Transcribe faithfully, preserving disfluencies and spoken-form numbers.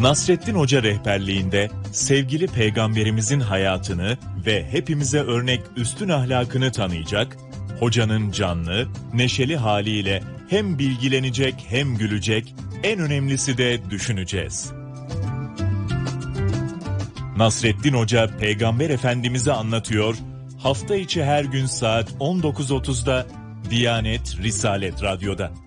Nasreddin Hoca rehberliğinde sevgili peygamberimizin hayatını ve hepimize örnek üstün ahlakını tanıyacak, hocanın canlı, neşeli haliyle hem bilgilenecek hem gülecek, en önemlisi de düşüneceğiz. Nasreddin Hoca Peygamber Efendimiz'i anlatıyor, hafta içi her gün saat on dokuz otuzda Diyanet Risalet Radyo'da.